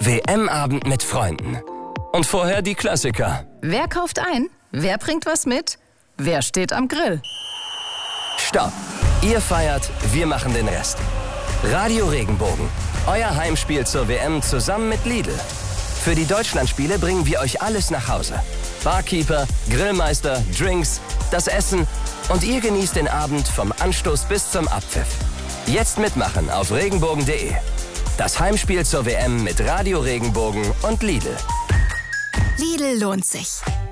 WM-Abend mit Freunden. Und vorher die Klassiker. Wer kauft ein? Wer bringt was mit? Wer steht am Grill? Stopp! Ihr feiert, wir machen den Rest. Radio Regenbogen. Euer Heimspiel zur WM zusammen mit Lidl. Für die Deutschlandspiele bringen wir euch alles nach Hause. Barkeeper, Grillmeister, Drinks, das Essen und ihr genießt den Abend vom Anstoß bis zum Abpfiff. Jetzt mitmachen auf regenbogen.de. Das Heimspiel zur WM mit Radio Regenbogen und Lidl. Lidl lohnt sich.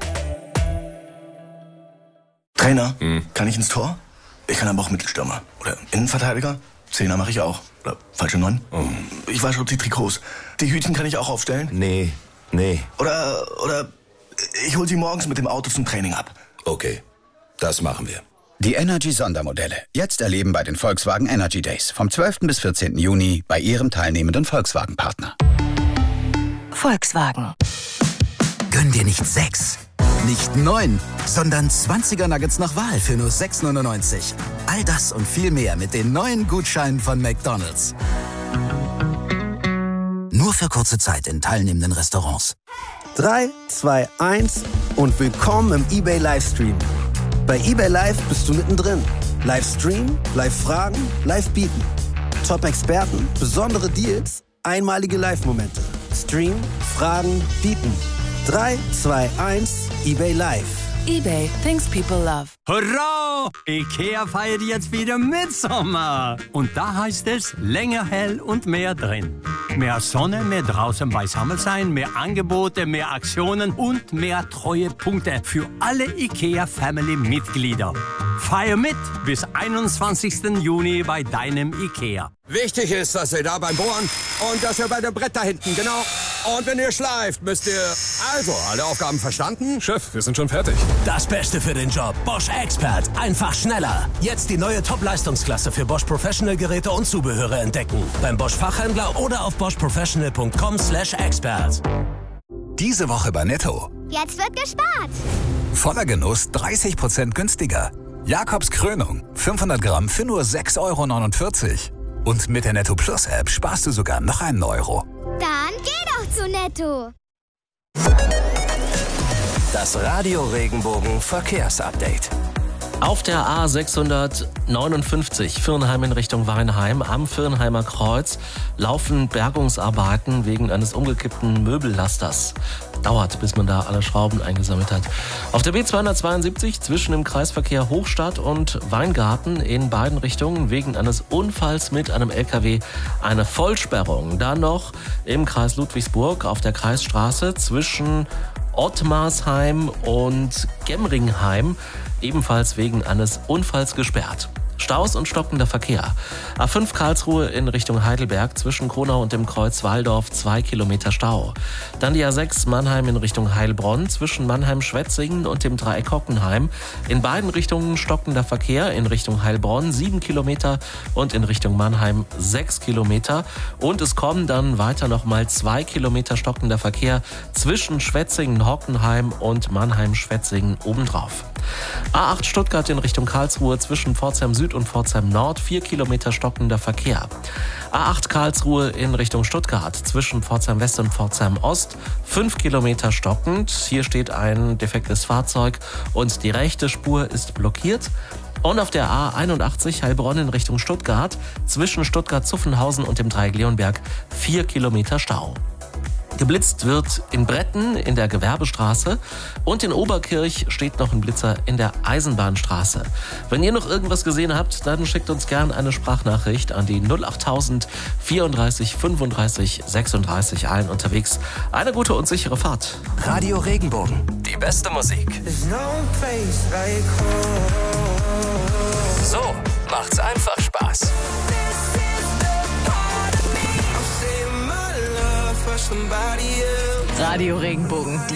Trainer, kann ich ins Tor? Ich kann aber auch Mittelstürmer. Oder Innenverteidiger? Zehner mache ich auch. Oder falsche 9? Ich wasche auch die Trikots. Die Hütchen kann ich auch aufstellen? Nee. Oder ich hol sie morgens mit dem Auto zum Training ab. Okay, das machen wir. Die Energy-Sondermodelle. Jetzt erleben bei den Volkswagen Energy Days. Vom 12. bis 14. Juni bei Ihrem teilnehmenden Volkswagen-Partner. Volkswagen. Gönn dir nicht 6, nicht 9, sondern 20er Nuggets nach Wahl für nur 6,99. All das und viel mehr mit den neuen Gutscheinen von McDonald's. Nur für kurze Zeit in teilnehmenden Restaurants. 3, 2, 1 und willkommen im eBay Livestream. Bei eBay Live bist du mittendrin. Livestream, Live-Fragen, Live-Bieten. Top-Experten, besondere Deals, einmalige Live-Momente. Stream, Fragen, Bieten. 3, 2, 1, eBay Live. eBay, things people love. Hurra! IKEA feiert jetzt wieder Mitsommer. Und da heißt es, länger hell und mehr drin. Mehr Sonne, mehr draußen beisammen sein, mehr Angebote, mehr Aktionen und mehr Treuepunkte für alle IKEA-Family-Mitglieder. Feier mit bis 21. Juni bei deinem IKEA. Wichtig ist, dass ihr da beim Bohren und dass ihr bei dem Brett da hinten, genau. Und wenn ihr schleift, müsst ihr... Also, alle Aufgaben verstanden? Chef, wir sind schon fertig. Das Beste für den Job. Bosch Expert. Einfach schneller. Jetzt die neue Top-Leistungsklasse für Bosch Professional-Geräte und Zubehöre entdecken. Beim Bosch Fachhändler oder auf boschprofessional.com/expert. Diese Woche bei Netto. Jetzt wird gespart. Voller Genuss 30% günstiger. Jakobs Krönung. 500 Gramm für nur 6,49 €. Und mit der Netto Plus App sparst du sogar noch einen Euro. Dann geh doch zu Netto. Das Radio Regenbogen Verkehrsupdate. Auf der A659 Virnheim in Richtung Weinheim am Virnheimer Kreuz laufen Bergungsarbeiten wegen eines umgekippten Möbellasters. Dauert, bis man da alle Schrauben eingesammelt hat. Auf der B272 zwischen dem Kreisverkehr Hochstadt und Weingarten in beiden Richtungen wegen eines Unfalls mit einem LKW eine Vollsperrung. Dann noch im Kreis Ludwigsburg auf der Kreisstraße zwischen Ottmarsheim und Gemmringheim ebenfalls wegen eines Unfalls gesperrt. Staus und stockender Verkehr. A5 Karlsruhe in Richtung Heidelberg zwischen Kronau und dem Kreuz Walldorf 2 Kilometer Stau. Dann die A6 Mannheim in Richtung Heilbronn zwischen Mannheim-Schwetzingen und dem Dreieck Hockenheim. In beiden Richtungen stockender Verkehr, in Richtung Heilbronn 7 Kilometer und in Richtung Mannheim 6 Kilometer. Und es kommen dann weiter nochmal 2 Kilometer stockender Verkehr zwischen Schwetzingen-Hockenheim und Mannheim-Schwetzingen obendrauf. A8 Stuttgart in Richtung Karlsruhe zwischen Pforzheim Süd und Pforzheim Nord 4 Kilometer stockender Verkehr. A8 Karlsruhe in Richtung Stuttgart zwischen Pforzheim West und Pforzheim Ost 5 Kilometer stockend. Hier steht ein defektes Fahrzeug und die rechte Spur ist blockiert. Und auf der A81 Heilbronn in Richtung Stuttgart zwischen Stuttgart-Zuffenhausen und dem Dreieck Leonberg 4 Kilometer Stau. Geblitzt wird in Bretten in der Gewerbestraße und in Oberkirch steht noch ein Blitzer in der Eisenbahnstraße. Wenn ihr noch irgendwas gesehen habt, dann schickt uns gern eine Sprachnachricht an die 08000 34 35 36 allen unterwegs. Eine gute und sichere Fahrt. Radio Regenbogen. Die beste Musik. So macht's einfach Spaß. Radio Regenbogen.